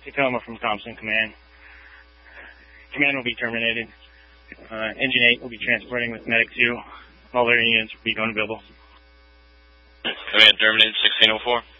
Tacoma from Thompson Command. Command will be terminated. Engine 8 will be transporting with Medic 2. All their units will be going to Bibble. Command terminated, 1604.